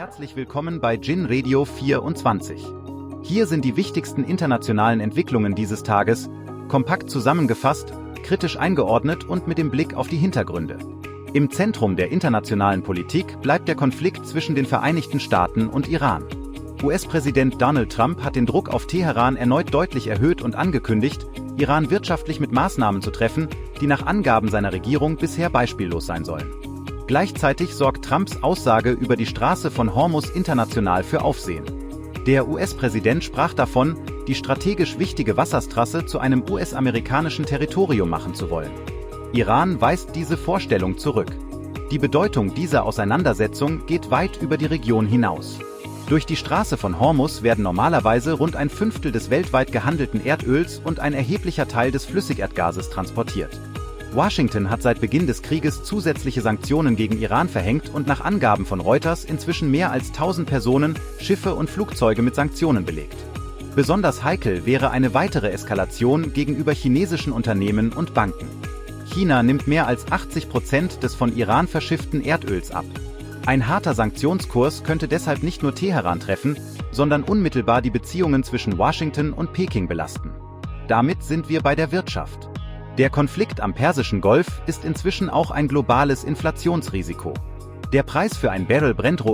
Herzlich willkommen bei Gin Radio 24. Hier sind die wichtigsten internationalen Entwicklungen dieses Tages, kompakt zusammengefasst, kritisch eingeordnet und mit dem Blick auf die Hintergründe. Im Zentrum der internationalen Politik bleibt der Konflikt zwischen den Vereinigten Staaten und Iran. US-Präsident Donald Trump hat den Druck auf Teheran erneut deutlich erhöht und angekündigt, Iran wirtschaftlich mit Maßnahmen zu treffen, die nach Angaben seiner Regierung bisher beispiellos sein sollen. Gleichzeitig sorgt Trumps Aussage über die Straße von Hormuz international für Aufsehen. Der US-Präsident sprach davon, die strategisch wichtige Wasserstraße zu einem US-amerikanischen Territorium machen zu wollen. Iran weist diese Vorstellung zurück. Die Bedeutung dieser Auseinandersetzung geht weit über die Region hinaus. Durch die Straße von Hormuz werden normalerweise rund ein Fünftel des weltweit gehandelten Erdöls und ein erheblicher Teil des Flüssigerdgases transportiert. Washington hat seit Beginn des Krieges zusätzliche Sanktionen gegen Iran verhängt und nach Angaben von Reuters inzwischen mehr als 1000 Personen, Schiffe und Flugzeuge mit Sanktionen belegt. Besonders heikel wäre eine weitere Eskalation gegenüber chinesischen Unternehmen und Banken. China nimmt mehr als 80% des von Iran verschifften Erdöls ab. Ein harter Sanktionskurs könnte deshalb nicht nur Teheran treffen, sondern unmittelbar die Beziehungen zwischen Washington und Peking belasten. Damit sind wir bei der Wirtschaft. Der Konflikt am Persischen Golf ist inzwischen auch ein globales Inflationsrisiko. Der Preis für ein Barrel Brent